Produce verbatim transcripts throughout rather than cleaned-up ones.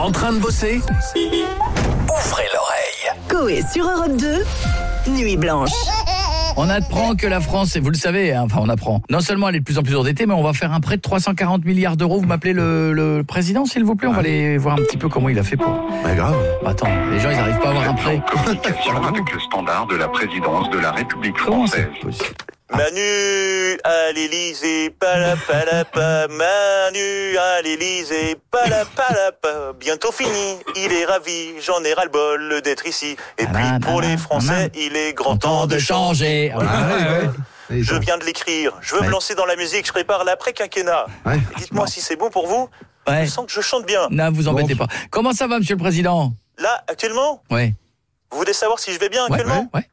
En train de bosser? Ouvrez l'oreille. Coé sur Europe deux, Nuit Blanche. On apprend que la France, et vous le savez, hein, enfin on apprend, non seulement elle est de plus en plus endettée, mais on va faire un prêt de trois cent quarante milliards d'euros. Vous m'appelez le, le président, s'il vous plaît? On va aller voir un petit peu comment il a fait pour... Bah grave. Attends, les gens, ils n'arrivent pas à avoir un prêt. Communication avec le standard de la présidence de la République Comment française. c'est possible? Manu à l'Élysée, palapalapa, Manu à l'Élysée, palapalapa, bientôt fini, il est ravi, j'en ai ras-le-bol d'être ici. Et puis pour les Français, il est grand temps de changer. Ah, ouais, ouais. Je viens de l'écrire, je veux Ouais. me lancer dans la musique, je prépare l'après-quinquennat. Ouais. Et dites-moi si c'est bon pour vous, Ouais. je sens que je chante bien. Non, vous embêtez pas. Comment ça va, monsieur le président? Là, actuellement, Ouais. vous voulez savoir si je vais bien Ouais, actuellement? ouais, ouais.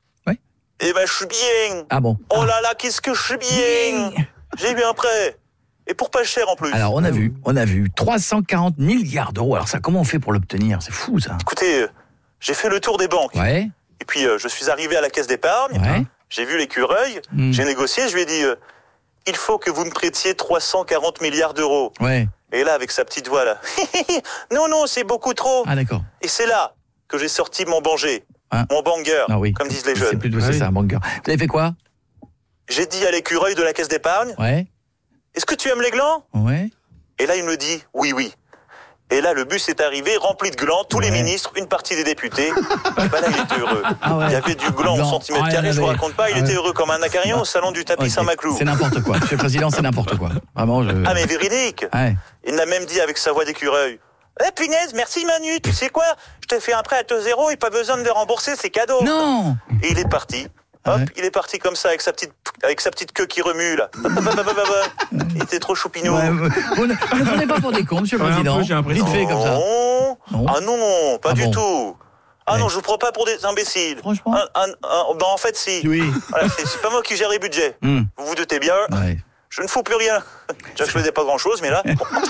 Eh ben, je suis bien. Ah bon. Oh là là, qu'est-ce que je suis bien. J'ai eu un prêt. Et pour pas cher en plus. Alors, on a vu, on a vu trois cent quarante milliards d'euros. Alors ça, comment on fait pour l'obtenir? C'est fou, ça. Écoutez, euh, j'ai fait le tour des banques. Ouais, Et puis, euh, je suis arrivé à la caisse d'épargne. ouais. J'ai vu l'écureuil. Mm. J'ai négocié. Je lui ai dit, euh, il faut que vous me prêtiez trois cent quarante milliards d'euros. Ouais. Et là, avec sa petite voix, là. non, non, c'est beaucoup trop. Ah d'accord. Et c'est là que j'ai sorti mon banger. Hein Mon banger, Ah oui. comme disent les C'est jeunes. plutôt Ah c'est oui. ça, un banger. Vous avez fait quoi? J'ai dit à l'écureuil de la caisse d'épargne, Ouais, est-ce que tu aimes les glands? ouais. Et là, il me dit, oui, oui. Et là, le bus est arrivé, rempli de glands, tous les Ouais. ministres, une partie des députés. Et ben là, il était heureux. Ah ouais. Il y avait du gland Gland. au centimètre Ah, carré, il y je vous avait- raconte pas, il Ah était ouais. heureux comme un acarion au salon du tapis Ok. Saint-Maclou. C'est n'importe quoi. Monsieur le président, c'est n'importe quoi. Vraiment, je... Ah mais véridique. Ouais. Il m'a même dit avec sa voix d'écureuil, eh punaise, merci Manu, tu sais quoi? Je t'ai fait un prêt à taux zéro et pas besoin de le rembourser, c'est cadeau. Non. Et il est parti. Hop, Ouais. il est parti comme ça avec sa petite avec sa petite queue qui remue là. Hop, hop, hop, hop, hop. Il était trop choupinou. Ouais, vous, vous ne, vous ne prenez pas pour des cons, monsieur le Ouais, un président. peu, j'ai l'impression. Vite fait comme ça. Non. Non. Ah non, pas Ah du bon. tout. Ah Ouais. non, je vous prends pas pour des imbéciles. Franchement. Un- un- un- ben en fait, si. Oui. Voilà, c'est, c'est pas moi qui gère les budgets. Hum. Vous vous doutez bien, Ouais. je ne fous plus rien. Déjà, je faisais pas grand chose, mais là.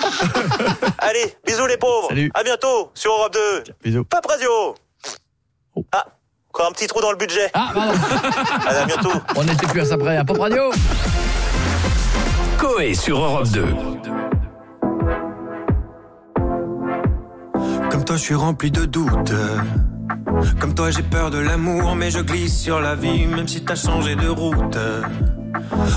Allez, bisous les pauvres. Salut. À bientôt sur Europe deux. Bisous. Pape Radio. Oh. Ah, encore un petit trou dans le budget. Ah, pardon. Allez, à bientôt. On n'était plus à ça près. À Pop Radio. Coé sur Europe deux. Comme toi je suis rempli de doutes. Comme toi j'ai peur de l'amour, mais je glisse sur la vie même si t'as changé de route.